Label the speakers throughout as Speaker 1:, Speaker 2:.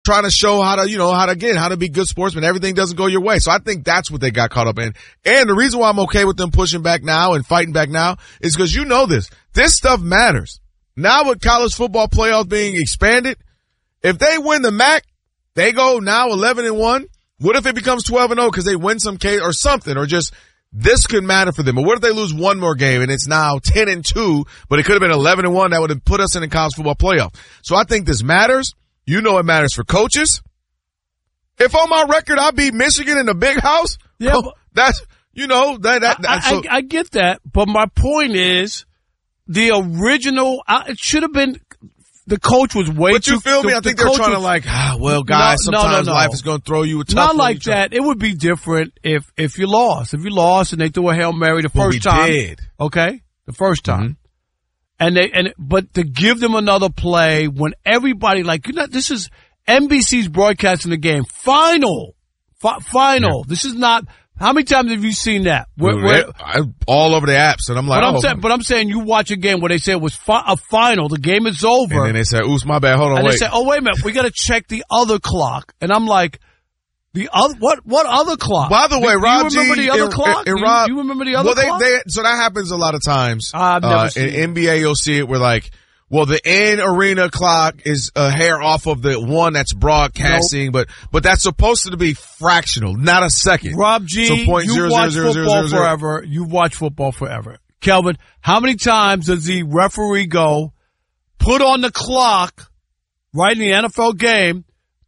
Speaker 1: trying to show how to be good sportsmen. Everything doesn't go your way. So I think that's what they got caught up in. And the reason why I'm okay with them pushing back now and fighting back now is because you know this. This stuff matters. Now with college football playoffs being expanded, if they win the MAC, they go now 11-1. What if it becomes 12-0 because they win some case or something, or just this could matter for them? Or what if they lose one more game and it's now 10-2, but it could have been 11-1? That would have put us in the college football playoff. So I think this matters. You know it matters for coaches. If on my record I beat Michigan in the big house, that's,
Speaker 2: I get that, but my point is the original, it should have been, the coach was way too.
Speaker 1: But you feel me? I think they're trying to guys, sometimes life is going to throw you a tough one.
Speaker 2: Not like that. It would be different if you lost. If you lost and they threw a Hail Mary the first time.
Speaker 1: Did.
Speaker 2: Okay? The first time. Mm-hmm. But to give them another play when everybody, this is NBC's broadcasting the game. Final. Yeah. This is not. How many times have you seen that?
Speaker 1: All over the apps, and I'm like,
Speaker 2: but I'm saying you watch a game where they say it was a final, the game is over.
Speaker 1: And then they say, oops, my bad, hold on,
Speaker 2: and
Speaker 1: wait.
Speaker 2: They say, oh, wait a minute, we got to check the other clock. And I'm like, what other clock?
Speaker 1: By the way, Rob G.
Speaker 2: Do you remember the other clock? Do you remember the other clock?
Speaker 1: So that happens a lot of times.
Speaker 2: I've never seen
Speaker 1: in NBA, you'll see it where the in-arena clock is a hair off of the one that's broadcasting, but that's supposed to be fractional, not a second.
Speaker 2: Rob G,
Speaker 1: so
Speaker 2: you watch football forever. You watch football forever. Kelvin, how many times does the referee go, put on the clock, right in the NFL game,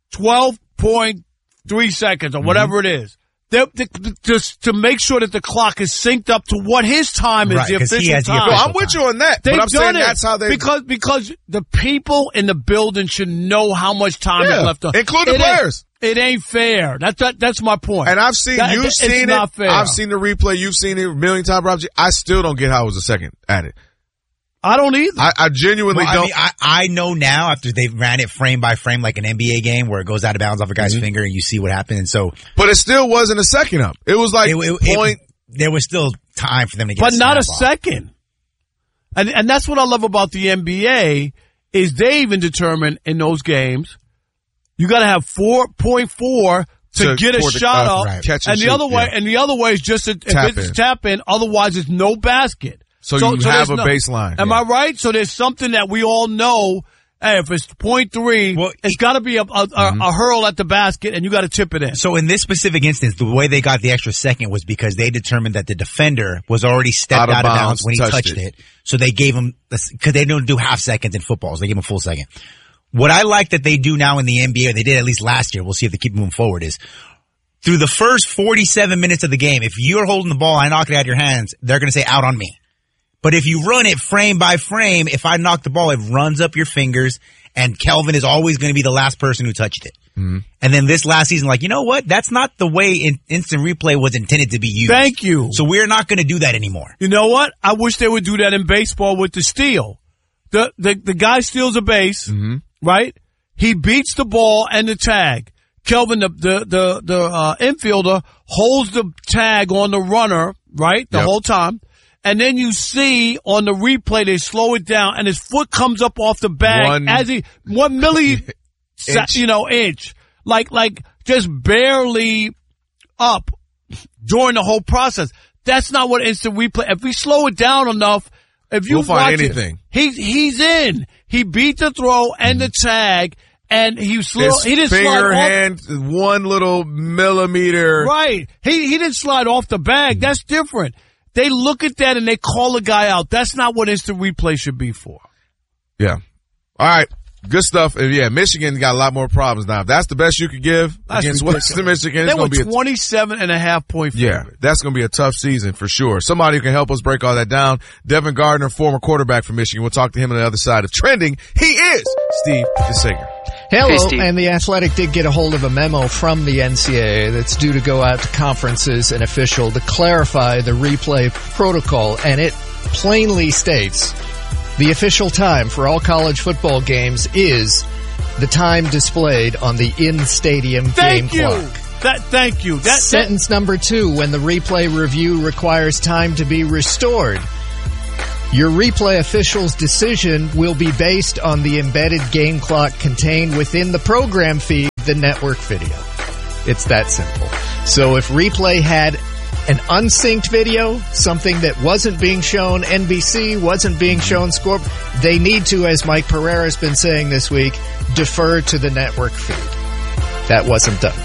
Speaker 2: 12.3 seconds or whatever it is? Just to make sure that the clock is synced up to what his time is, the official time.
Speaker 1: No, I'm with you on that. But I'm saying that's how they...
Speaker 2: Because the people in the building should know how much time is left on.
Speaker 1: Include the players.
Speaker 2: It ain't fair. That's my point.
Speaker 1: And I've seen, you've seen it. Fair. I've seen the replay. You've seen it a million times, Rob G. I still don't get how it was a second at it.
Speaker 2: I don't either.
Speaker 1: I genuinely don't.
Speaker 3: I know now after they ran it frame by frame like an NBA game where it goes out of bounds off a guy's finger and you see what happened. And so,
Speaker 1: but it still wasn't a second up. It was like
Speaker 3: there was still time for them to get.
Speaker 2: But not a second. And that's what I love about the NBA is they even determine in those games you got to have 4.4 to get a shot up,
Speaker 1: right. Catch
Speaker 2: and
Speaker 1: shoot,
Speaker 2: the other way is just tap in. Otherwise, it's no basket.
Speaker 1: So you have a baseline.
Speaker 2: Am I right? So there's something that we all know. Hey, if it's 0.3, it's got to be a hurl at the basket, and you got to tip it in.
Speaker 3: So in this specific instance, the way they got the extra second was because they determined that the defender was already stepped out of bounds when he touched it. So they gave him, because they don't do half seconds in football, so they gave him a full second. What I like that they do now in the NBA, or they did at least last year, we'll see if they keep moving forward, is through the first 47 minutes of the game, if you're holding the ball, I knock it out of your hands, they're going to say out on me. But if you run it frame by frame, if I knock the ball, it runs up your fingers, and Kelvin is always going to be the last person who touched it. Mm-hmm. And then this last season, you know what? That's not the way instant replay was intended to be used.
Speaker 2: Thank you.
Speaker 3: So we're not going to do that anymore.
Speaker 2: You know what? I wish they would do that in baseball with the steal. The guy steals a base, right? He beats the ball and the tag. Kelvin, the infielder, holds the tag on the runner, right? The whole time. And then you see on the replay, they slow it down, and his foot comes up off the bag one inch, like just barely up during the whole process. That's not what instant replay. If we slow it down enough, if you watch
Speaker 1: anything,
Speaker 2: he's in. He beat the throw and the tag, and he didn't
Speaker 1: finger, hand, 1 little millimeter.
Speaker 2: Right. He didn't slide off the bag. That's different. They look at that and they call the guy out. That's not what instant replay should be for.
Speaker 1: Yeah. All right. Good stuff. And yeah, Michigan's got a lot more problems now. If that's the best you could give against Western Michigan,
Speaker 2: it's going to be 27.5 point favorite.
Speaker 1: Yeah, that's going to be a tough season for sure. Somebody who can help us break all that down. Devin Gardner, former quarterback for Michigan. We'll talk to him on the other side of trending. He is Steve DeSinger.
Speaker 4: Hello, and the Athletic did get a hold of a memo from the NCAA that's due to go out to conferences and official to clarify the replay protocol, and it plainly states the official time for all college football games is the time displayed on the in-stadium game clock.
Speaker 2: Thank you.
Speaker 4: Sentence number 2, when the replay review requires time to be restored, your replay official's decision will be based on the embedded game clock contained within the program feed the network video. It's that simple. So if replay had an unsynced video, something that wasn't being shown NBC, wasn't being shown Score, they need to, as Mike Pereira has been saying this week, defer to the network feed. That wasn't done.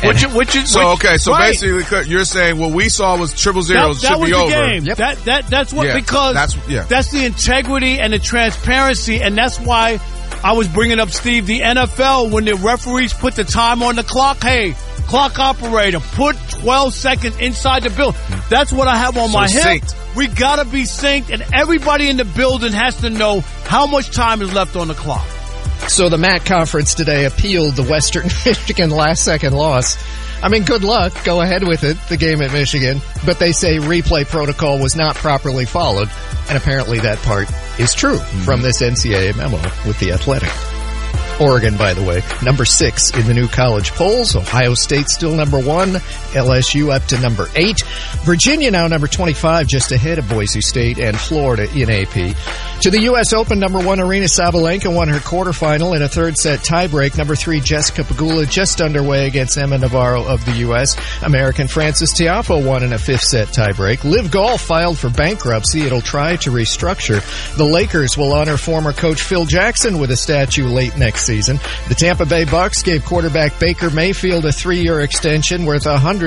Speaker 1: So basically you're saying what we saw was 0-0 should be over.
Speaker 2: Game. Yep. That's what, because that's the integrity and the transparency, and that's why I was bringing up, Steve, the NFL, when the referees put the time on the clock, hey, clock operator, put 12 seconds inside the building. That's what I have on my hip. We gotta be synced, and everybody in the building has to know how much time is left on the clock.
Speaker 4: So the MAC conference today appealed the Western Michigan last-second loss. I mean, good luck. Go ahead with it, the game at Michigan. But they say replay protocol was not properly followed. And apparently that part is true from this NCAA memo with the Athletic. Oregon, by the way, number 6 in the new college polls. Ohio State still number 1. LSU up to number 8. Virginia now number 25, just ahead of Boise State and Florida in AP. To the U.S. Open, number 1 Aryna Sabalenka won her quarterfinal in a third-set tiebreak. Number 3 Jessica Pegula just underway against Emma Navarro of the U.S. American Frances Tiafoe won in a fifth-set tiebreak. Liv Golf filed for bankruptcy. It'll try to restructure. The Lakers will honor former coach Phil Jackson with a statue late next season. The Tampa Bay Bucks gave quarterback Baker Mayfield a 3-year extension worth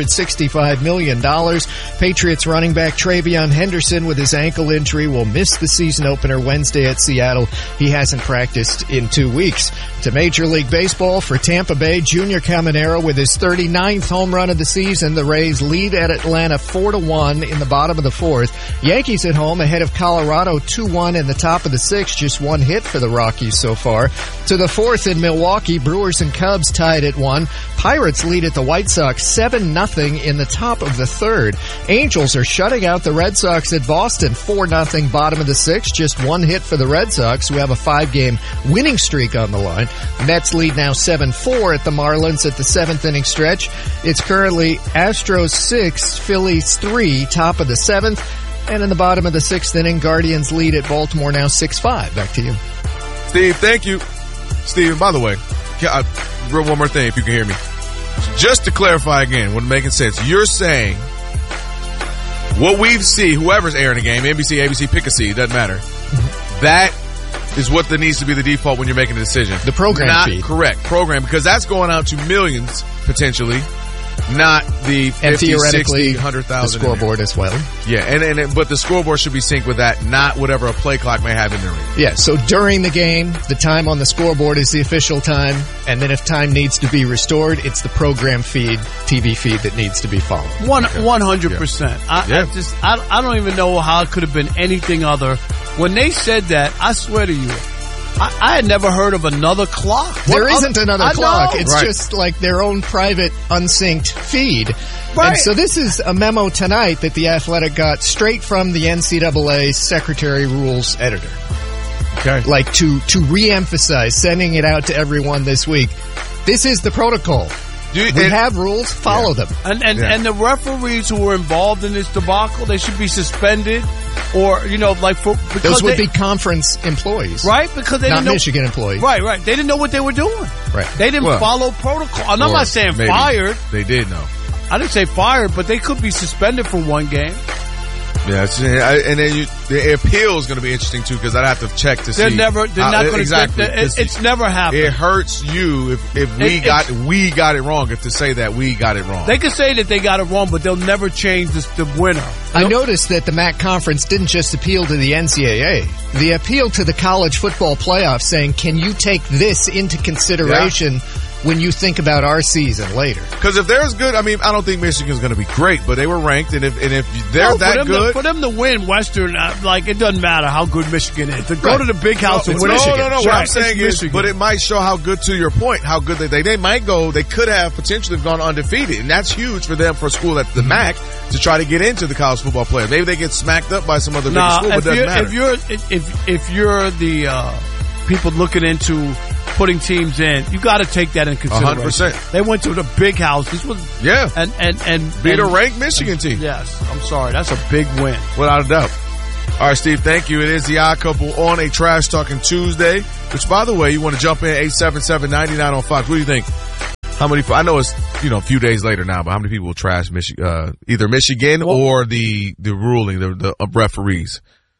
Speaker 4: $165 million. Patriots running back Travion Henderson with his ankle injury will miss the season opener Wednesday at Seattle. He hasn't practiced in 2 weeks. To Major League Baseball for Tampa Bay, Junior Caminero with his 39th home run of the season. The Rays lead at Atlanta 4-1 in the bottom of the 4th. Yankees at home ahead of Colorado 2-1 in the top of the 6th. Just 1 hit for the Rockies so far. To the 4th in Milwaukee, Brewers and Cubs tied at 1. Pirates lead at the White Sox 7-0 in the top of the 3rd. Angels are shutting out the Red Sox at Boston 4-0 bottom of the 6th. Just 1 hit for the Red Sox, who have a 5-game winning streak on the line. Mets lead now 7-4 at the Marlins at the 7th inning stretch. It's currently Astros 6, Phillies 3, top of the 7th. And in the bottom of the 6th inning, Guardians lead at Baltimore now 6-5. Back to you.
Speaker 1: Steve, thank you. Steve, by the way, one more thing if you can hear me. Just to clarify again, what making sense, you're saying what we see, whoever's airing the game, NBC, ABC, pick a C, doesn't matter. That is what needs to be the default when you're making a decision.
Speaker 4: The program feed.
Speaker 1: Correct. Program, because that's going out to millions, potentially, not the 50, 60, 100,000.
Speaker 4: The scoreboard as well.
Speaker 1: Yeah, but the scoreboard should be synced with that, not whatever a play clock may have in there.
Speaker 4: Yeah, so during the game, the time on the scoreboard is the official time, and then if time needs to be restored, it's the program feed, TV feed that needs to be followed.
Speaker 2: 100%. I don't even know how it could have been anything other. When they said that, I swear to you, I had never heard of another clock.
Speaker 4: There isn't another clock. It's just like their own private unsynced feed. Right. And so this is a memo tonight that the Athletic got straight from the NCAA Secretary Rules editor.
Speaker 1: Okay.
Speaker 4: Like to reemphasize, sending it out to everyone this week. This is the protocol. We have rules, follow them.
Speaker 2: And the referees who were involved in this debacle, they should be suspended. Or, because
Speaker 4: those would be conference employees.
Speaker 2: Right? Because they
Speaker 4: didn't know. Not Michigan employees.
Speaker 2: Right. They didn't know what they were doing.
Speaker 4: Right.
Speaker 2: They didn't follow protocol. And I'm not saying fired.
Speaker 1: They did know.
Speaker 2: I didn't say fired, but they could be suspended for 1 game.
Speaker 1: Yeah, and then the appeal is going to be interesting too, because I'd have to check to see.
Speaker 2: They're not going to. It's never happened.
Speaker 1: It hurts you if we got it wrong. If to say that we got it wrong,
Speaker 2: they can say that they got it wrong, but they'll never change the winner.
Speaker 4: I noticed that the MAC conference didn't just appeal to the NCAA. They appealed to the college football playoff, saying, "Can you take this into consideration?" Yeah. When you think about our season later.
Speaker 1: Because if they're as good, I don't think Michigan's going to be great, but they were ranked, and if they're that good.
Speaker 2: For them to win Western, it doesn't matter how good Michigan is. To go to the big house and win Michigan.
Speaker 1: No. What I'm saying is, but it might show how good, to your point, how good they might go. They could have potentially gone undefeated, and that's huge for them, for a school at the MAC, to try to get into the college football playoff. Maybe they get smacked up by some other big school, but it doesn't matter.
Speaker 2: If you're the people looking into putting teams in, you got to take that in consideration.
Speaker 1: 100%.
Speaker 2: They went to the big house. This was and
Speaker 1: beat a ranked Michigan team.
Speaker 2: Yes, I'm sorry, that's a big win,
Speaker 1: without a doubt. All right, Steve, thank you. It is the Odd Couple on a Trash Talking Tuesday. Which, by the way, you want to jump in 877-99 on Fox. What do you think? How many? I know it's a few days later now, but how many people will trash either Michigan or the ruling, the referees?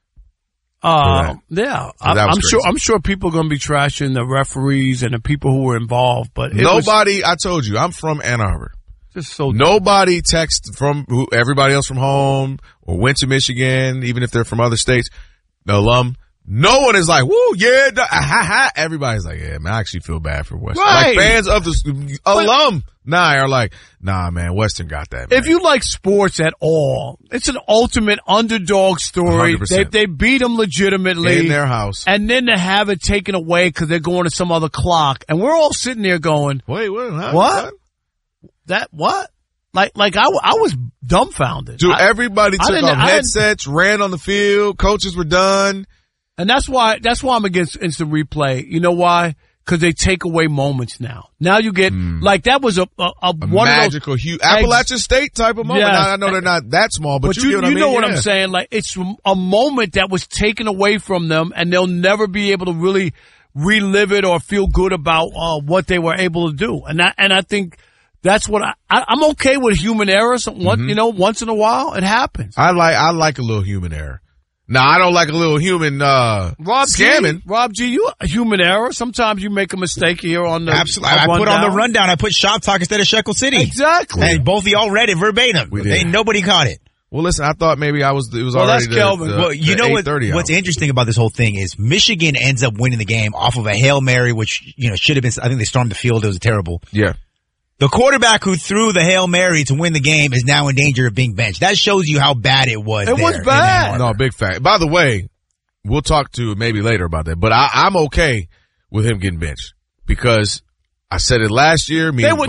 Speaker 2: Yeah, I'm sure people are going to be trashing the referees and the people who were involved, but
Speaker 1: I told you, I'm from Ann Arbor.
Speaker 2: Just so
Speaker 1: nobody texted from everybody else from home or went to Michigan, even if they're from other states. The alum. No one is like, woo, yeah, everybody's like, yeah, man, I actually feel bad for Western.
Speaker 2: Right.
Speaker 1: Like fans of the alumni are like, nah, man, Western got that, man.
Speaker 2: If you like sports at all, it's an ultimate underdog story.
Speaker 1: 100%.
Speaker 2: They beat them legitimately.
Speaker 1: In their house.
Speaker 2: And then to have it taken away because they're going to some other clock. And we're all sitting there going,
Speaker 1: wait, what?
Speaker 2: What? That what? Like I was dumbfounded.
Speaker 1: Dude, everybody took off headsets, ran on the field, coaches were done.
Speaker 2: And that's why I'm against instant replay. You know why? Because they take away moments now. Now you get like that was a one
Speaker 1: magical,
Speaker 2: of those,
Speaker 1: huge Appalachian State type of moment.
Speaker 2: Yes.
Speaker 1: I know they're not that small, but
Speaker 2: you know what I'm
Speaker 1: Yeah.
Speaker 2: saying. Like it's a moment that was taken away from them, and they'll never be able to really relive it or feel good about what they were able to do. And I think that's what I'm okay with human errors. Once in a while it happens.
Speaker 1: I like a little human error. Now, I don't like a little human scamming.
Speaker 2: Rob G, you a human error. Sometimes you make a mistake here on the
Speaker 3: Absolutely. I put on the rundown. I put Shop Talk instead of Shekel City.
Speaker 2: Exactly.
Speaker 3: And both of y'all read it verbatim.
Speaker 1: We did.
Speaker 3: Nobody caught it.
Speaker 1: Well, listen, I thought maybe it was already
Speaker 2: that's Kelvin.
Speaker 3: Well, you know what's interesting about this whole thing is Michigan ends up winning the game off of a Hail Mary, which, should have been, I think they stormed the field. It was terrible.
Speaker 1: Yeah.
Speaker 3: The quarterback who threw the Hail Mary to win the game is now in danger of being benched. That shows you how bad it was.
Speaker 2: It was bad.
Speaker 1: No, big fact. By the way, we'll talk to maybe later about that, but I'm okay with him getting benched because I said it last year.
Speaker 2: They were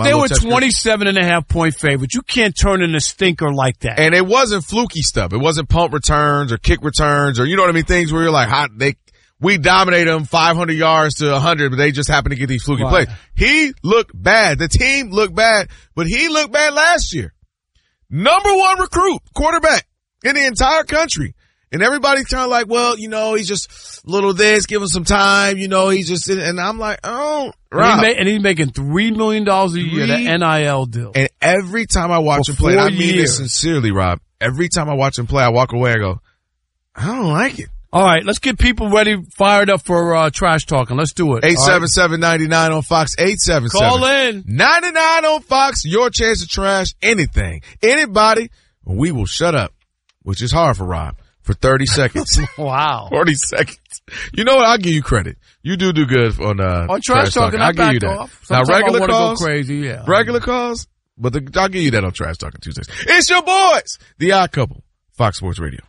Speaker 2: 27.5 point favorites. You can't turn in a stinker like that.
Speaker 1: And it wasn't fluky stuff. It wasn't punt returns or kick returns or you know what I mean? Things where you're like, we dominated them 500 yards to 100, but they just happened to get these fluky plays. He looked bad. The team looked bad, but he looked bad last year. Number one recruit, quarterback in the entire country. And everybody's kind of like, well, he's just little this, give him some time, he's just, and I'm like, oh, Rob.
Speaker 2: And he's making $3 million a year, the NIL deal.
Speaker 1: And every time I watch him play, and I mean this sincerely, Rob, every time I watch him play, I walk away, I go, I don't like it.
Speaker 2: All right, let's get people fired up for trash talking. Let's do it.
Speaker 1: 877-99 on Fox. 877.
Speaker 2: Call in.
Speaker 1: 99 on Fox. Your chance to trash anything, anybody. We will shut up, which is hard for Rob, for 30 seconds.
Speaker 2: Wow.
Speaker 1: 40 seconds. You know what? I'll give you credit. You do good on
Speaker 2: trash talking. I'll give you that.
Speaker 1: Off. Now regular calls,
Speaker 2: go crazy, yeah.
Speaker 1: Regular calls, but I'll give you that on Trash Talking Tuesdays. It's your boys, The Odd Couple, Fox Sports Radio.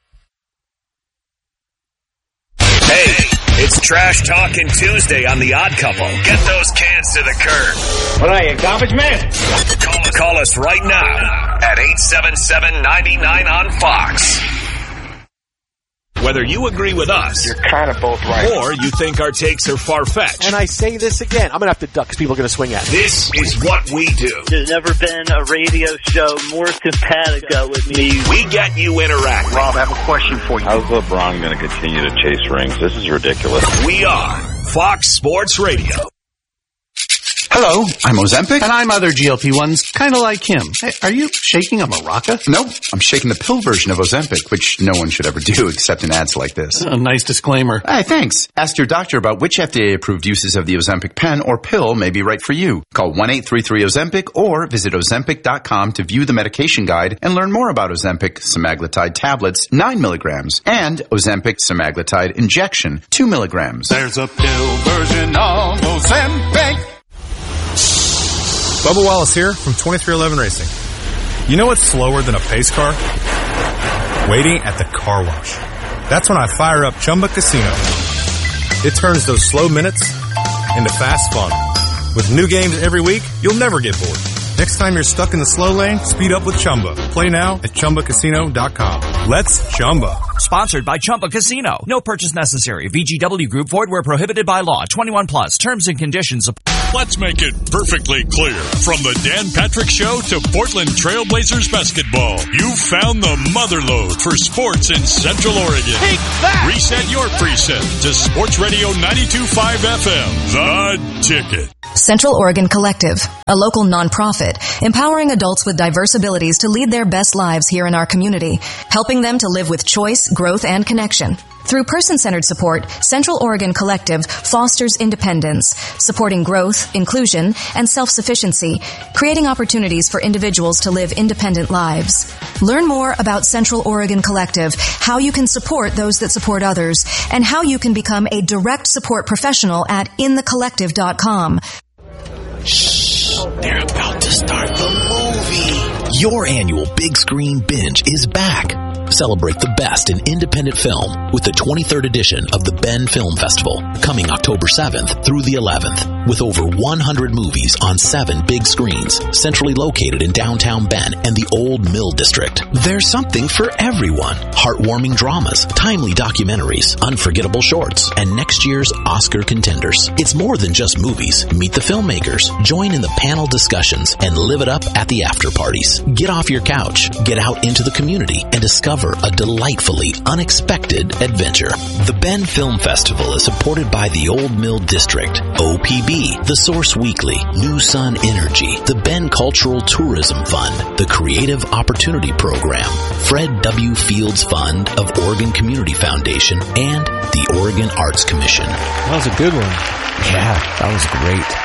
Speaker 5: Hey, it's Trash Talking Tuesday on The Odd Couple. Get those cans to the curb.
Speaker 6: What are you, garbage man?
Speaker 5: Call us right now at 877-99 on Fox. Whether you agree with us,
Speaker 6: you're kind of both right,
Speaker 5: or you think our takes are far-fetched.
Speaker 7: And I say this again, I'm going to have to duck because people are going to swing at me.
Speaker 5: This is what we do.
Speaker 8: There's never been a radio show more simpatico with me.
Speaker 5: We get you interacting.
Speaker 6: Rob, I have a question for you.
Speaker 9: How's LeBron going to continue to chase rings? This is ridiculous.
Speaker 5: We are Fox Sports Radio.
Speaker 10: Hello, I'm Ozempic. And I'm other GLP-1s, kind of like him. Hey, are you shaking a maraca? No, I'm shaking the pill version of Ozempic, which no one should ever do except in ads like this. A nice disclaimer. Hey, thanks. Ask your doctor about which FDA-approved uses of the Ozempic pen or pill may be right for you. Call 1-833-OZEMPIC or visit Ozempic.com to view the medication guide and learn more about Ozempic semaglutide tablets, 9 milligrams, and Ozempic semaglutide injection, 2 milligrams.
Speaker 11: There's a pill version of Ozempic.
Speaker 12: Bubba Wallace here from 2311 Racing. You know what's slower than a pace car? Waiting at the car wash. That's when I fire up Chumba Casino. It turns those slow minutes into fast fun. With new games every week, you'll never get bored. Next time you're stuck in the slow lane, speed up with Chumba. Play now at ChumbaCasino.com. Let's Chumba.
Speaker 13: Sponsored by Chumba Casino. No purchase necessary. VGW Group. Void where prohibited by law. 21 plus. Terms and conditions apply.
Speaker 14: Let's make it perfectly clear. From the Dan Patrick Show to Portland Trailblazers basketball, you found the motherlode for sports in Central Oregon.
Speaker 2: Take that!
Speaker 14: Reset your preset to Sports Radio 92.5 FM. The Ticket.
Speaker 15: Central Oregon Collective, a local nonprofit empowering adults with diverse abilities to lead their best lives here in our community, helping them to live with choice, growth, and connection. Through person-centered support, Central Oregon Collective fosters independence, supporting growth, inclusion, and self-sufficiency, creating opportunities for individuals to live independent lives. Learn more about Central Oregon Collective, how you can support those that support others, and how you can become a direct support professional at inthecollective.com.
Speaker 16: Shh, they're about to start the movie. Your annual Big Screen Binge is back. Celebrate the best in independent film with the 23rd edition of the Bend Film Festival, coming October 7th through the 11th, with over 100 movies on 7 big screens, centrally located in downtown Bend and the Old Mill District. There's something for everyone. Heartwarming dramas, timely documentaries, unforgettable shorts, and next year's Oscar contenders. It's more than just movies. Meet the filmmakers, join in the panel discussions, and live it up at the after parties. Get off your couch, get out into the community, and discover a delightfully unexpected adventure. The Bend Film Festival is supported by the Old Mill District, OPB, The Source Weekly, New Sun Energy, the Bend Cultural Tourism Fund, the Creative Opportunity Program, Fred W. Fields Fund of Oregon Community Foundation, and the Oregon Arts Commission.
Speaker 17: That was a good one.
Speaker 16: Yeah, that was great.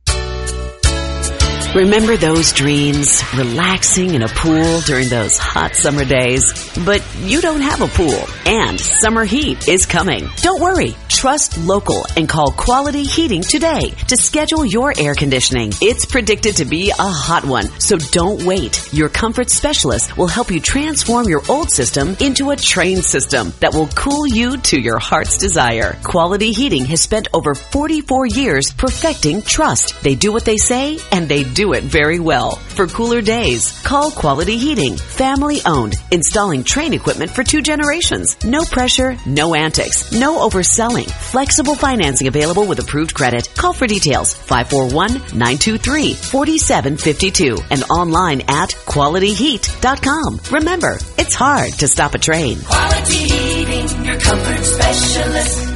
Speaker 18: Remember those dreams? Relaxing in a pool during those hot summer days? But you don't have a pool, and summer heat is coming. Don't worry. Trust local and call Quality Heating today to schedule your air conditioning. It's predicted to be a hot one, so don't wait. Your comfort specialist will help you transform your old system into a trained system that will cool you to your heart's desire. Quality Heating has spent over 44 years perfecting trust. They do what they say, and they do it very well. For cooler days, call Quality Heating. Family owned, installing Trane equipment for 2 generations. No pressure, no antics, no overselling. Flexible financing available with approved credit. Call for details 541-923-4752 and online at qualityheat.com. Remember, it's hard to stop a Trane.
Speaker 19: Quality Heating, your comfort specialist.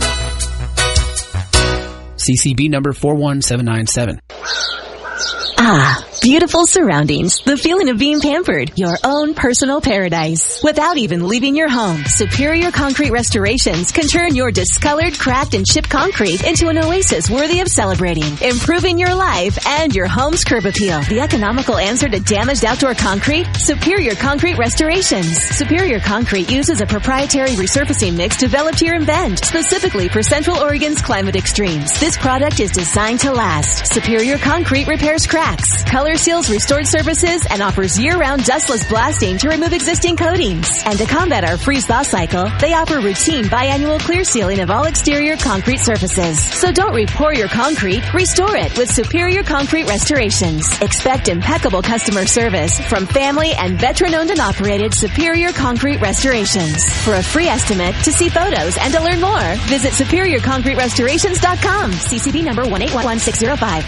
Speaker 17: CCB number 41797.
Speaker 20: Ah, beautiful surroundings. The feeling of being pampered. Your own personal paradise. Without even leaving your home, Superior Concrete Restorations can turn your discolored, cracked, and chipped concrete into an oasis worthy of celebrating. Improving your life and your home's curb appeal. The economical answer to damaged outdoor concrete? Superior Concrete Restorations. Superior Concrete uses a proprietary resurfacing mix developed here in Bend, specifically for Central Oregon's climate extremes. This product is designed to last. Superior Concrete repairs cracks, color seals restored surfaces, and offers year-round dustless blasting to remove existing coatings. And to combat our freeze-thaw cycle, they offer routine biannual clear sealing of all exterior concrete surfaces. So don't re-pour your concrete, restore it with Superior Concrete Restorations. Expect impeccable customer service from family and veteran-owned and operated Superior Concrete Restorations. For a free estimate, to see photos, and to learn more, visit SuperiorConcreteRestorations.com. CCB number 1811605.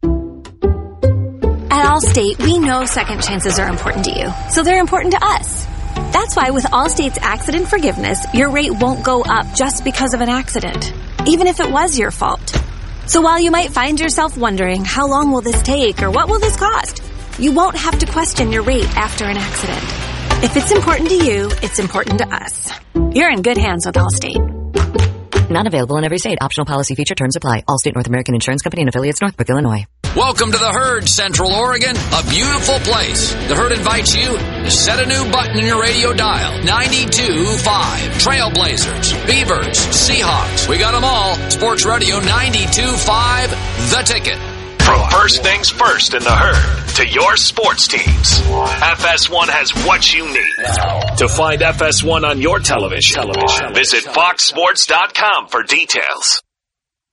Speaker 21: At Allstate, we know second chances are important to you, so they're important to us. That's why with Allstate's accident forgiveness, your rate won't go up just because of an accident, even if it was your fault. So while you might find yourself wondering, how long will this take or what will this cost? You won't have to question your rate after an accident. If it's important to you, it's important to us. You're in good hands with Allstate.
Speaker 22: Not available in every state. Optional policy feature. Terms apply. Allstate North American Insurance Company and affiliates, Northbrook, Illinois.
Speaker 23: Welcome to the Herd, Central Oregon, a beautiful place. The Herd invites you to set a new button in your radio dial. 92.5. Trailblazers, Beavers, Seahawks. We got them all. Sports Radio 92.5. The Ticket.
Speaker 5: From first things first in the Herd to your sports teams, FS1 has what you need. To find FS1 on your television, visit foxsports.com for details.